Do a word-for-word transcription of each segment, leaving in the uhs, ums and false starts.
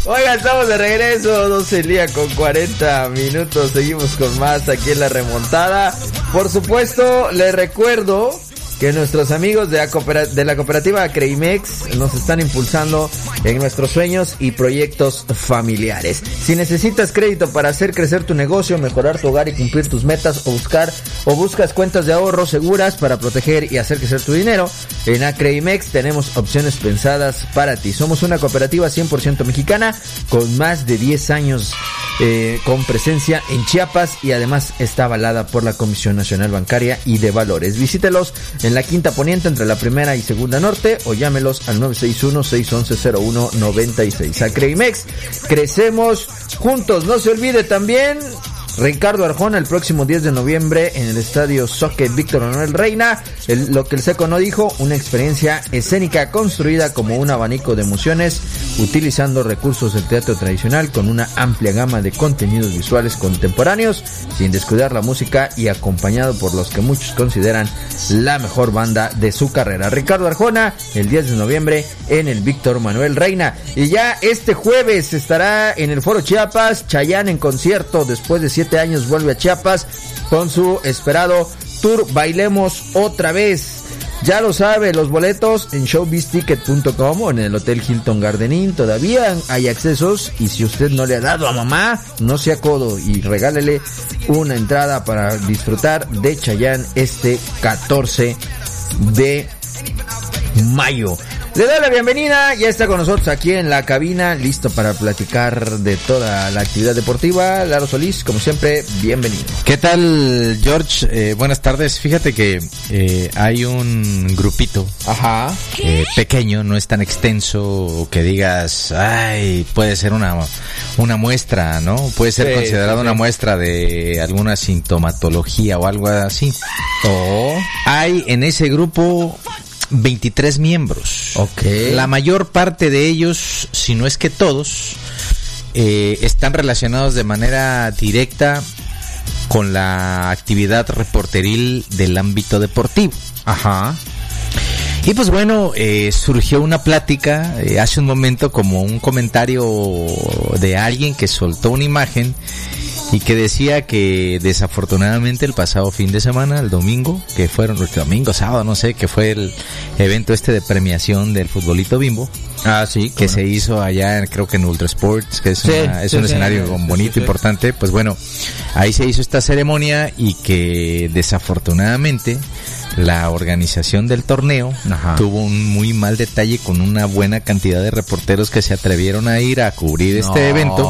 Oiga, estamos de regreso, doce del día con cuarenta minutos. Seguimos con más aquí en La Remontada. Por supuesto, les recuerdo que nuestros amigos de la, coopera- de la cooperativa Creimex nos están impulsando en nuestros sueños y proyectos familiares. Si necesitas crédito para hacer crecer tu negocio, mejorar tu hogar y cumplir tus metas, o buscar o buscas cuentas de ahorro seguras para proteger y hacer crecer tu dinero, en Acreimex tenemos opciones pensadas para ti. Somos una cooperativa cien por ciento mexicana con más de diez años eh, con presencia en Chiapas, y además está avalada por la Comisión Nacional Bancaria y de Valores. Visítelos en la Quinta Poniente entre la Primera y Segunda Norte, o llámelos al nueve seis uno, seis once, cero uno noventa y seis. Acreimex, crecemos juntos. No se olvide también Ricardo Arjona el próximo diez de noviembre en el Estadio Soccer Víctor Manuel Reina. El, lo que el Seco no dijo, una experiencia escénica construida como un abanico de emociones, utilizando recursos del teatro tradicional con una amplia gama de contenidos visuales contemporáneos, sin descuidar la música, y acompañado por los que muchos consideran la mejor banda de su carrera. Ricardo Arjona el diez de noviembre en el Víctor Manuel Reina. Y ya este jueves estará en el Foro Chiapas Chayanne en concierto. Después de siete años vuelve a Chiapas con su esperado tour Bailemos Otra Vez. Ya lo sabe, los boletos en showbiz ticket punto com o en el Hotel Hilton Garden Inn. Todavía hay accesos, y si usted no le ha dado a mamá, no sea codo y regálele una entrada para disfrutar de Chayanne este catorce de mayo. Le doy la bienvenida, ya está con nosotros aquí en la cabina, listo para platicar de toda la actividad deportiva. Laro Solís, como siempre, bienvenido. ¿Qué tal, George? Eh, buenas tardes. Fíjate que eh, hay un grupito, ajá, eh, pequeño, no es tan extenso que digas, ay, puede ser una una muestra, ¿no? Puede ser sí, considerado sí, sí. una muestra de alguna sintomatología o algo así. Oh. Hay en ese grupo veintitrés miembros. Okay. La mayor parte de ellos, si no es que todos, eh, están relacionados de manera directa con la actividad reporteril del ámbito deportivo. Ajá. Y pues bueno, eh, surgió una plática eh, hace un momento, como un comentario de alguien que soltó una imagen y que decía que desafortunadamente el pasado fin de semana, el domingo, que fueron el domingo, sábado, no sé, que fue el evento este de premiación del futbolito Bimbo. Ah, sí. Que se hizo allá, creo que en Ultra Sports, que es, sí, una, es sí, un sí, escenario sí, bonito, sí, sí. importante. Pues bueno, ahí se hizo esta ceremonia, y que desafortunadamente la organización del torneo Ajá. tuvo un muy mal detalle con una buena cantidad de reporteros que se atrevieron a ir a cubrir no. este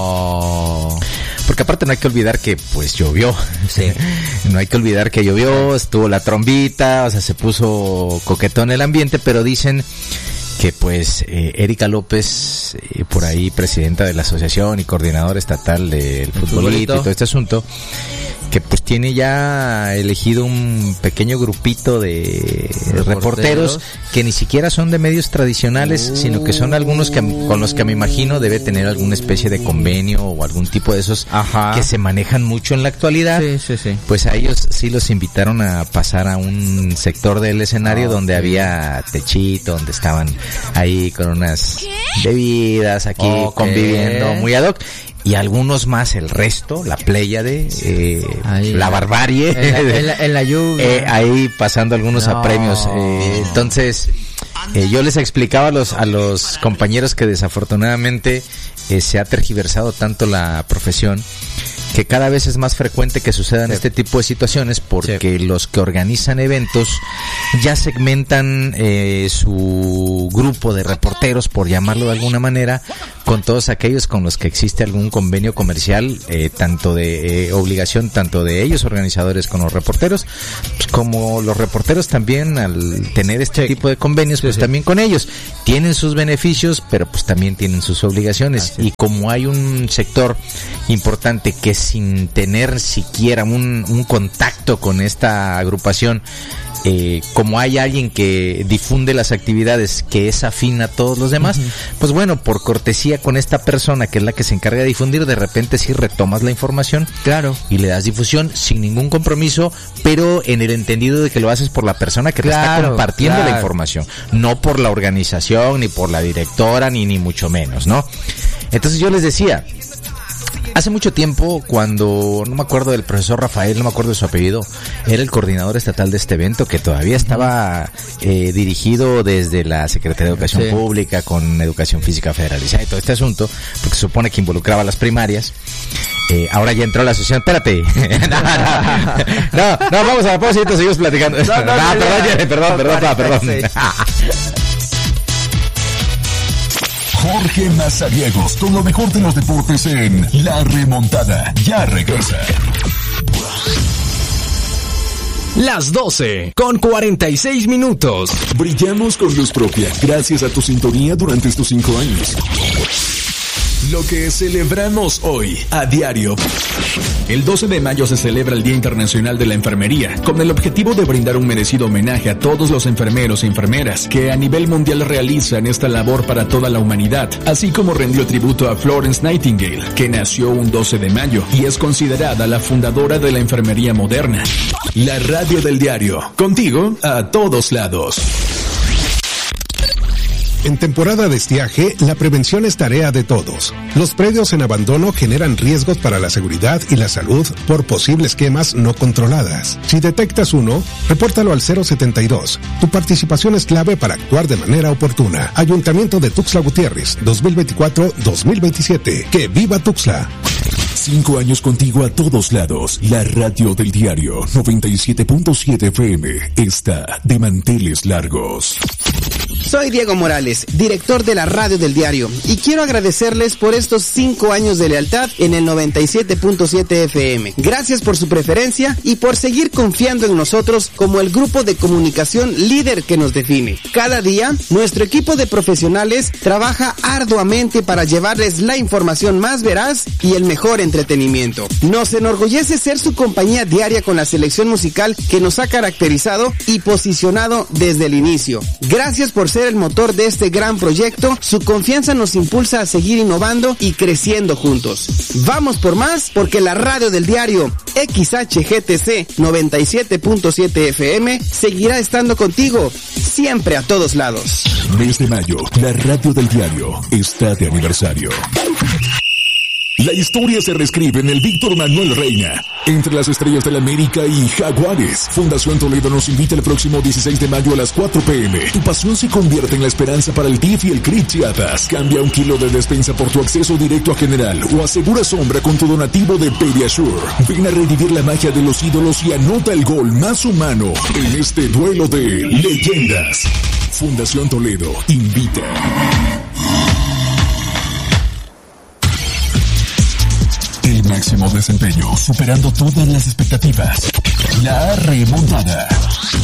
evento. Porque aparte no hay que olvidar que pues llovió, sí. no hay que olvidar que llovió, estuvo la trombita, o sea, se puso coquetón el ambiente, pero dicen que pues eh, Erika López, eh, por ahí presidenta de la asociación y coordinadora estatal del futbolito y todo este asunto, que pues tiene ya elegido un pequeño grupito de reporteros, reporteros que ni siquiera son de medios tradicionales, uh. sino que son algunos que con los que me imagino debe tener alguna especie de convenio o algún tipo de esos Ajá. que se manejan mucho en la actualidad. Sí, sí, sí. Pues a ellos sí los invitaron a pasar a un sector del escenario oh, donde sí. había techito, donde estaban ahí con unas bebidas aquí okay. conviviendo muy ad hoc. Y algunos más, el resto, la pléyade, eh, ahí, la barbarie, en la, en la, en la lluvia, eh, ahí pasando algunos no. a premios. Eh, entonces, eh, yo les explicaba a los, a los compañeros que desafortunadamente eh, se ha tergiversado tanto la profesión, que cada vez es más frecuente que sucedan sí. este tipo de situaciones, porque sí. los que organizan eventos ya segmentan eh, su grupo de reporteros, por llamarlo de alguna manera, con todos aquellos con los que existe algún convenio comercial, eh, tanto de eh, obligación, tanto de ellos organizadores con los reporteros, pues como los reporteros también, al tener este sí. tipo de convenios, pues sí, sí. también con ellos tienen sus beneficios, pero pues también tienen sus obligaciones. Ah, sí. Y como hay un sector importante que sin tener siquiera un, un contacto con esta agrupación, eh, como hay alguien que difunde las actividades que es afín a todos los demás, uh-huh. pues bueno, por cortesía con esta persona que es la que se encarga de difundir, de repente sí retomas la información, claro, y le das difusión sin ningún compromiso, pero en el entendido de que lo haces por la persona que claro, te está compartiendo claro. la información, no por la organización, ni por la directora, ni ni mucho menos, ¿no? Entonces yo les decía, hace mucho tiempo, cuando, no me acuerdo del profesor Rafael, no me acuerdo de su apellido, era el coordinador estatal de este evento, que todavía estaba eh, dirigido desde la Secretaría de Educación sí. Pública, con Educación Física Federalizada y todo este asunto, porque se supone que involucraba a las primarias. Eh, ahora ya entró la asociación. Espérate. no, no, no, no, vamos a la pausa y te seguimos platicando. No, no, no, no, perdón, Jerry, perdón, perdón, perdón, perdón. Jorge Mazariegos, con lo mejor de los deportes en La Remontada. Ya regresa. Las doce con cuarenta y seis minutos. Brillamos con luz propia gracias a tu sintonía durante estos cinco años. Lo que celebramos hoy a diario. El doce de mayo se celebra el Día Internacional de la Enfermería, con el objetivo de brindar un merecido homenaje a todos los enfermeros y enfermeras que a nivel mundial realizan esta labor para toda la humanidad, así como rendió tributo a Florence Nightingale, que nació un doce de mayo y es considerada la fundadora de la enfermería moderna. La radio del diario, contigo a todos lados. En temporada de estiaje, la prevención es tarea de todos. Los predios en abandono generan riesgos para la seguridad y la salud por posibles quemas no controladas. Si detectas uno, repórtalo al cero setenta y dos. Tu participación es clave para actuar de manera oportuna. Ayuntamiento de Tuxtla Gutiérrez, dos mil veinticuatro a dos mil veintisiete. ¡Que viva Tuxtla! Cinco años contigo a todos lados. La radio del diario noventa y siete punto siete F M está de manteles largos. Soy Diego Morales, director de la Radio del Diario, y quiero agradecerles por estos cinco años de lealtad en el noventa y siete punto siete F M. Gracias por su preferencia y por seguir confiando en nosotros como el grupo de comunicación líder que nos define. Cada día, nuestro equipo de profesionales trabaja arduamente para llevarles la información más veraz y el mejor entretenimiento. Nos enorgullece ser su compañía diaria con la selección musical que nos ha caracterizado y posicionado desde el inicio. Gracias por ser el motor de este gran proyecto. Su confianza nos impulsa a seguir innovando y creciendo juntos. Vamos por más, porque la radio del diario X H G T C noventa y siete punto siete F M seguirá estando contigo siempre a todos lados. Mes de mayo, la radio del diario está de aniversario. La historia se reescribe en el Víctor Manuel Reina. Entre las estrellas del América y Jaguares. Fundación Toledo nos invita el próximo dieciséis de mayo a las cuatro p m Tu pasión se convierte en la esperanza para el T I F y el C R I Chiapas. Cambia un kilo de despensa por tu acceso directo a General o asegura sombra con tu donativo de Pediasure. Ven a revivir la magia de los ídolos y anota el gol más humano en este duelo de leyendas. Fundación Toledo invita. El máximo desempeño, superando todas las expectativas. La Remontada.